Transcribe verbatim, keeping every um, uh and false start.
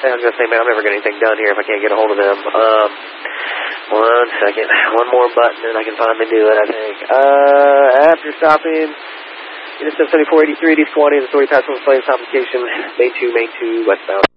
say, I was going to say, man, I'm never getting anything done here if I can't get a hold of them. Um, one second. One more button and I can finally do it, I think. Uh, after stopping, Intercept seventy-four eighty-three, D twenty, the authority pass on Flames application, main two, main two, westbound.